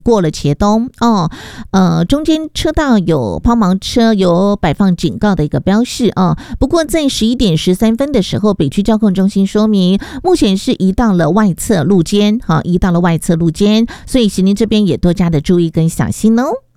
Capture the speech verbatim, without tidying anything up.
过了茄东哦，呃，中间车道有抛锚车，有摆放警告的一个标示哦。不过在十一点十三分的时候，北区交控中心说明，目前是移到了外侧路肩，好、哦，移到了外侧路肩，所以行您这边也多加的注意跟小心哦。